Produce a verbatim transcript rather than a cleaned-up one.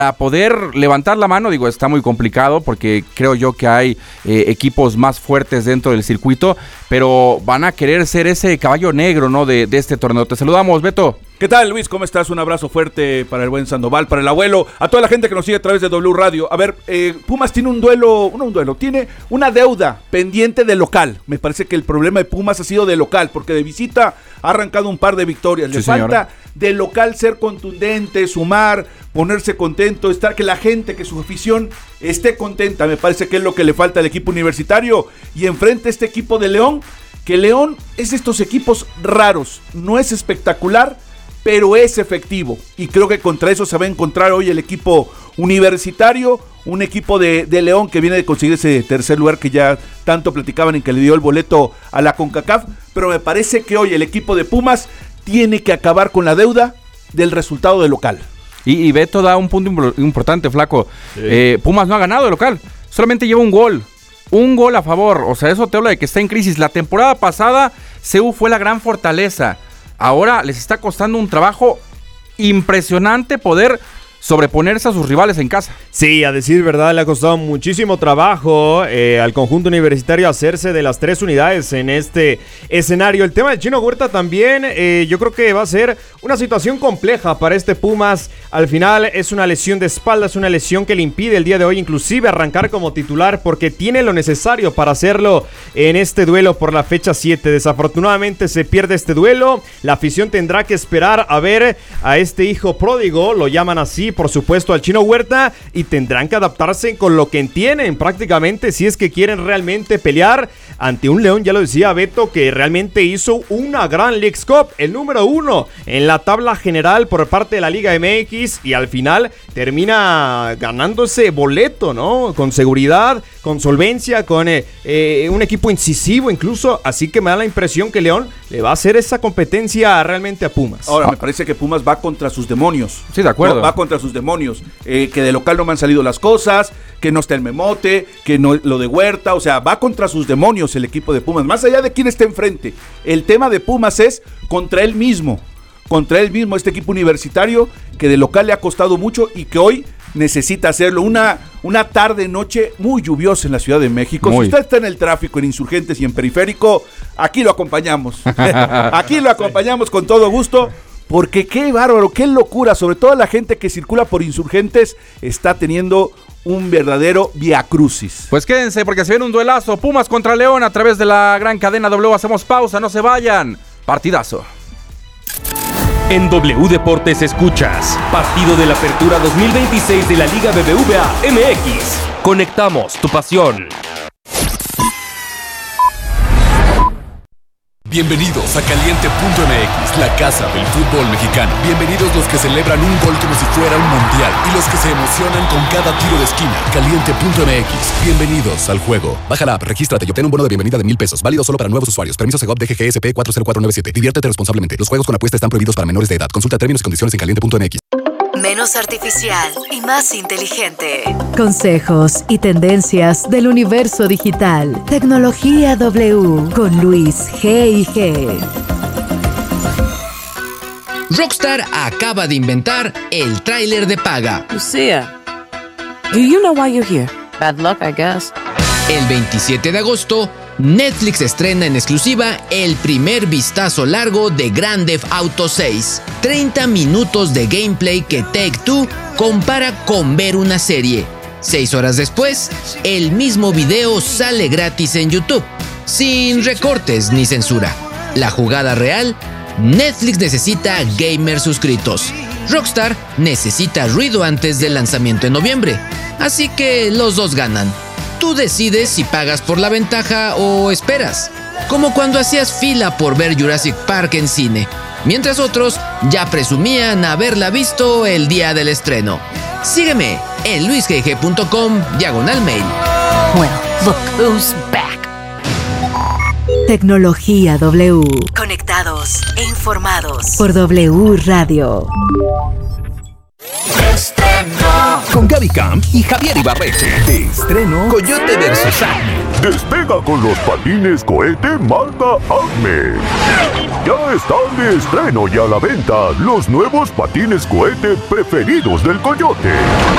A poder levantar la mano, digo, está muy complicado porque creo yo que hay eh, equipos más fuertes dentro del circuito, pero van a querer ser ese caballo negro, ¿no? De, de este torneo. Te saludamos, Beto. ¿Qué tal, Luis? ¿Cómo estás? Un abrazo fuerte para el buen Sandoval, para el abuelo, a toda la gente que nos sigue a través de W Radio. A ver, eh, Pumas tiene un duelo, no un duelo, tiene una deuda pendiente de local. Me parece que el problema de Pumas ha sido de local, porque de visita ha arrancado un par de victorias. Le Sí, falta señora. de local ser contundente, sumar, ponerse contento, estar, que la gente, que su afición esté contenta. Me parece que es lo que le falta al equipo universitario. Y enfrente este equipo de León, que León es de estos equipos raros, no es espectacular, pero es efectivo, y creo que contra eso se va a encontrar hoy el equipo universitario, un equipo de, de León que viene de conseguir ese tercer lugar que ya tanto platicaban en que le dio el boleto a la CONCACAF, pero me parece que hoy el equipo de Pumas tiene que acabar con la deuda del resultado de local. Y, y Beto da un punto impor- importante, flaco. Sí. Eh, Pumas no ha ganado de local, solamente lleva un gol. Un gol a favor, o sea, eso te habla de que está en crisis. La temporada pasada, C U fue la gran fortaleza. Ahora les está costando un trabajo impresionante poder sobreponerse a sus rivales en casa. Sí, a decir verdad, le ha costado muchísimo trabajo eh, al conjunto universitario hacerse de las tres unidades en este escenario. El tema del Chino Huerta también, eh, yo creo que va a ser una situación compleja para este Pumas. Al final es una lesión de espalda, es una lesión que le impide el día de hoy inclusive arrancar como titular, porque tiene lo necesario para hacerlo en este duelo por la fecha siete. Desafortunadamente se pierde este duelo, la afición tendrá que esperar a ver a este hijo pródigo, lo llaman así, por supuesto, al Chino Huerta, y tendrán que adaptarse con lo que tienen prácticamente si es que quieren realmente pelear ante un León, ya lo decía Beto, que realmente hizo una gran Leagues Cup, el número uno en la tabla general por parte de la Liga M X, y al final termina ganando ese boleto, ¿no? Con seguridad, con solvencia, con eh, eh, un equipo incisivo incluso, así que me da la impresión que León le va a hacer esa competencia realmente a Pumas. Ahora, me parece que Pumas va contra sus demonios. Sí, de acuerdo. No, va contra sus demonios. Eh, que de local no me han salido las cosas, que no está el Memote, que no lo de Huerta. O sea, va contra sus demonios el equipo de Pumas. Más allá de quién está enfrente. El tema de Pumas es contra él mismo. Contra él mismo, este equipo universitario que de local le ha costado mucho y que hoy necesita hacerlo. Una, una tarde, noche muy lluviosa en la Ciudad de México. Muy. Si usted está en el tráfico, en Insurgentes y en Periférico, aquí lo acompañamos. Aquí lo acompañamos con todo gusto. Porque qué bárbaro, qué locura, sobre todo la gente que circula por Insurgentes está teniendo un verdadero viacrucis. Pues quédense porque se viene un duelazo, Pumas contra León a través de la gran cadena W. Hacemos pausa, no se vayan, partidazo. En W Deportes escuchas Partido de la Apertura dos mil veintiséis de la Liga B B V A M X. Conectamos tu pasión. Bienvenidos a Caliente punto M X, la casa del fútbol mexicano. Bienvenidos los que celebran un gol como si fuera un mundial y los que se emocionan con cada tiro de esquina. Caliente punto M X, bienvenidos al juego. Baja la app, regístrate y obtén un bono de bienvenida de mil pesos, válido solo para nuevos usuarios. Permiso Segov D G G S P cuatro cero cuatro nueve siete. Diviértete responsablemente. Los juegos con apuesta están prohibidos para menores de edad. Consulta términos y condiciones en caliente punto M X. Menos artificial y más inteligente. Consejos y tendencias del universo digital. Tecnología W con Luis G y G. Rockstar acaba de inventar el tráiler de paga. Lucia, do you know why you're here? Bad luck, I guess. El veintisiete de agosto, Netflix estrena en exclusiva el primer vistazo largo de Grand Theft Auto seis. treinta minutos de gameplay que Take-Two compara con ver una serie. Seis horas después, el mismo video sale gratis en YouTube, sin recortes ni censura. La jugada real, Netflix necesita gamers suscritos. Rockstar necesita ruido antes del lanzamiento en noviembre. Así que los dos ganan. Tú decides si pagas por la ventaja o esperas. Como cuando hacías fila por ver Jurassic Park en cine, mientras otros ya presumían haberla visto el día del estreno. Sígueme en luisgg punto com diagonal mail. Well, look who's back. Tecnología W. Conectados e informados por W Radio. Con cada Fabi Camp y Javier Ibarreche. De estreno, Coyote versus Acme. Despega con los patines cohete marca Acme. Ya están de estreno y a la venta los nuevos patines cohete preferidos del Coyote.